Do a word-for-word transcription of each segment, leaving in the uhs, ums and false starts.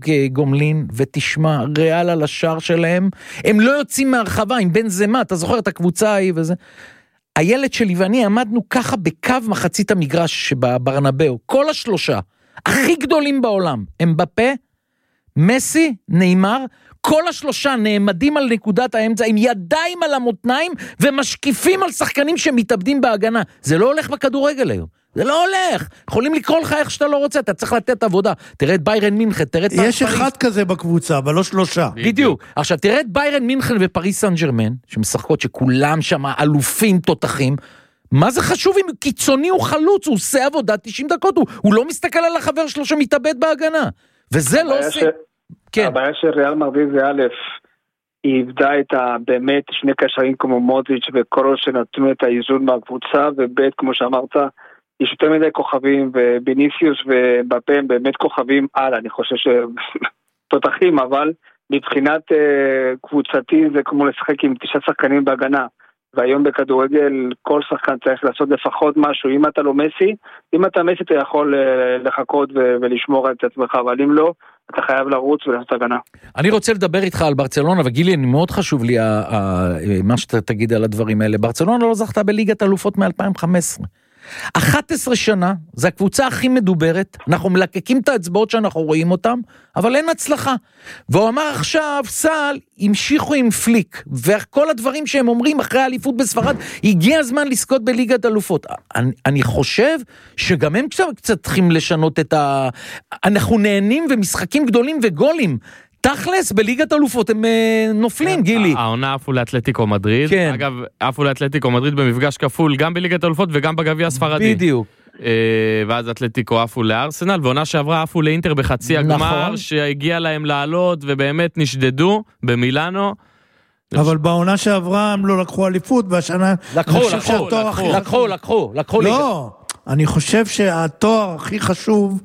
גומלין, ותשמע, ריאל על השער שלהם, הם לא יוצאים מהרחבה עם בן זמה, אתה זוכר את הקבוצה ההיא וזה? הילד שלי ואני עמדנו ככה בקו מחצית המגרש בברנבאו, כל השלושה, הכי גדולים בעולם, הם בפה, מסי, ניימר, כל השלושה נעמדים על נקודת האמצע, עם ידיים על המותניים, ומשקיפים על שחקנים שמתאבדים בהגנה. זה לא הולך בכדורגל היום. זה לא הולך. יכולים לקרוא לך איך שאתה לא רוצה, אתה צריך לתת עבודה. תראה את ביירן מינכן, תראה את פריס. יש אחד כזה בקבוצה, אבל לא שלושה. בדיוק. עכשיו, תראה את ביירן מינכן ופריס סן ז'רמן, שמשחקות שכולם שם אלופים תותחים. מה זה חשוב אם קיצוני הוא חלוץ, הוא עושה עבודה תשעים דקות, הוא, הוא לא מסתכל על החבר שלו שמתאבד בהגנה. וזה לא עושה... כן. הבעיה של ריאל מדריד זה א', היא עבדה את ה, באמת שני קשרים כמו מודריץ' וקרוס שנתנו את האיזון מהקבוצה, וב' כמו שאמרת, יש יותר מדי כוכבים, ובניסיוס ובפה הם באמת כוכבים על, אני חושב שתותחים, אבל מבחינת uh, קבוצתי זה כמו לשחק עם תשעה שחקנים בהגנה, והיום בכדורגל כל שחקן צריך לעשות לפחות משהו, אם אתה לא מסי, אם אתה מסי אתה יכול uh, לחכות ו- ולשמור את עצמך, אבל אם לא, אתה חייב לרוץ ולעשות הגנה. אני רוצה לדבר איתך על ברצלונה, וגילי, מאוד חשוב לי מה שאתה תגיד על הדברים האלה. ברצלונה לא זכתה בליגת אלופות מ-אלפיים וחמש עשרה. אחת עשרה שנה, זו הקבוצה הכי מדוברת, אנחנו מלקקים את האצבעות שאנחנו רואים אותם, אבל אין הצלחה. והוא אמר עכשיו, סל, המשיכו עם פליק, וכל הדברים שהם אומרים אחרי האליפות בספרד, הגיע הזמן לזכות בליגת אלופות. אני, אני חושב שגם הם קצת, קצת צריכים לשנות את ה... אנחנו נהנים ומשחקים גדולים וגולים, תכלס, בליגת אלופות הם נופלים, גילי. העונה עפו לאתלטיקו מדריד. כן. אגב, עפו לאתלטיקו מדריד במפגש כפול, גם בליגת אלופות וגם בגביע הספרדי. בדיוק. ואז אתלטיקו עפו לארסנל, ועונה שעברה עפו לאינטר בחצי הגמר, שהגיע להם לעלות, ובאמת נשדדו במילאנו. אבל בעונה שעברה הם לא לקחו אליפות, והשנה... לקחו, לקחו, לקחו, לקחו, לקחו. לא. אני חושב שהתואר הכי חשוב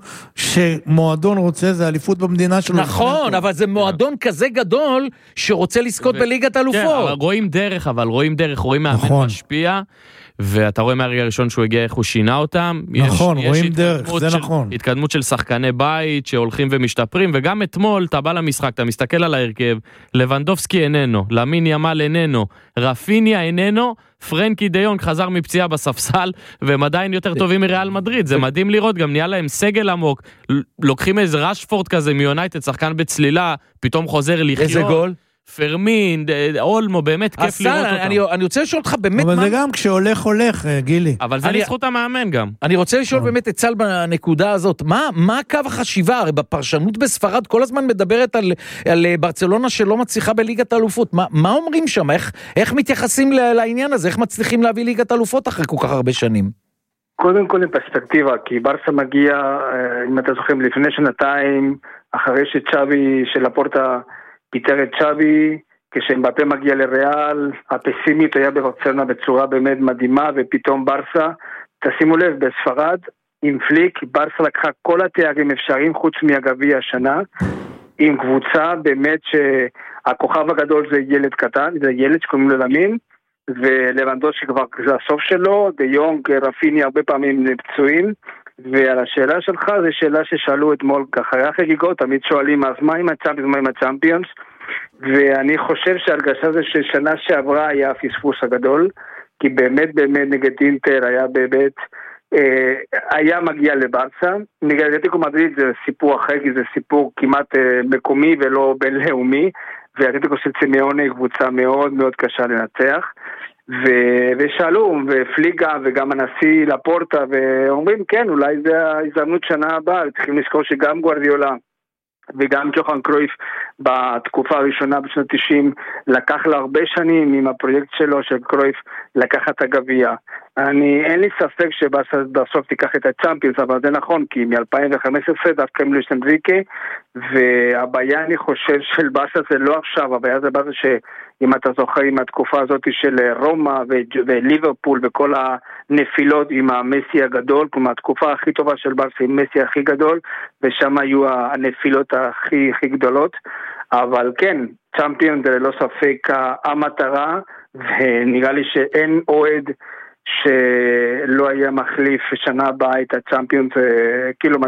שמועדון רוצה זה אליפות במדינה שלו. נכון, אבל זה מועדון כזה גדול שרוצה לזכות בליגת אלופות. כן, אבל רואים דרך, אבל רואים דרך, רואים מאמן משפיע, ואתה רואה מהרגע הראשון שהוא הגיע איך הוא שינה אותם. נכון, רואים דרך, זה נכון. התקדמות של שחקני בית שהולכים ומשתפרים, וגם אתמול אתה בא למשחק, אתה מסתכל על ההרכב, לבנדובסקי איננו, למין ימל איננו, רפיניה איננו, פרנקי דיונג חזר מפציעה בספסל, והם עדיין יותר טובים מריאל מדריד. זה מדהים לראות, גם נהיה להם סגל עמוק, לוקחים איזה רשפורד כזה מיונייטד, שחקן בצלילה, פתאום חוזר לחיות. איזה גול? פרמין, אולמו, באמת כיף לראות אותם. אני, אני רוצה לשאול אותך באמת... אבל מה... זה גם כשהולך הולך, גילי. אבל זה אני... לזכות המאמן גם. אני רוצה לשאול באמת את צל בנקודה הזאת, מה, מה הקו החשיבה? הרי בפרשנות בספרד כל הזמן מדברת על, על ברצלונה שלא מצליחה בליגת אלופות. מה, מה אומרים שם? איך, איך מתייחסים לעניין הזה? איך מצליחים להביא ליגת אלופות אחרי כל כך הרבה שנים? קודם כל עם פרספקטיבה, כי ברסה מגיע, אם אתה זוכרים, לפני שנתיים, אחרי שצ'אבי של הפורטה פיטר את צ'אבי, כשמבפה מגיע לריאל, הפסימיות היה בברצלונה בצורה באמת מדהימה, ופתאום ברסה, תשימו לב, בספרד, עם פליק, ברסה לקחה כל התארים אפשריים חוץ מהגביע השנה, עם קבוצה באמת שהכוכב הגדול זה ילד קטן, זה ילד שקוראים לו למין, ולבנדובסקי כבר זה הסוף שלו, דיונג, רפיני הרבה פעמים פצועים, ועל השאלה שלך, זו שאלה ששאלו אתמול אחרי החגיגות, תמיד שואלים, אז מה עם הצ'אמפיונס, מה עם הצ'אמפיונס? ואני חושב שהרגשה זה ששנה שעברה היה הפספוס הגדול, כי באמת באמת נגד אינטר היה באמת, אה, היה מגיע לברסה, נגד אתלטיקו מדריד זה סיפור אחר, כי זה סיפור כמעט אה, מקומי ולא בינלאומי, ואתלטיקו של סימיוני היא קבוצה מאוד מאוד קשה לנצח, ו- ושאלו, ופליגה וגם הנשיא לפורטה, ואומרים כן, אולי זה ההזדמנות שנה הבאה, צריכים לזכור שגם גוארדיולה וגם ג'וחן קרויף בתקופה הראשונה בשנות תשעים לקח לה הרבה שנים עם הפרויקט שלו של קרויף לקחת את הגביע. אני, אין לי ספק שבסוף תיקח את הצ'אמפיונס, אבל זה נכון, כי מ-אלפיים וחמש עשרה דווקא עם לואיס אנריקה, והבעיה אני חושב של ברסה זה לא עכשיו, הבעיה זה ברסה שאם אתה זוכר עם התקופה הזאת של רומא וליברפול וכל הנפילות עם המסי הגדול, כלומר התקופה הכי טובה של ברסה עם מסי הכי גדול, ושם היו הנפילות הכי, הכי גדולות, אבל כן, צ'אמפיון זה לא ספק המטרה, ונראה לי שאין אוהד שלא היה מחליף שנה הבאה את הצ'אמפיונס, כאילו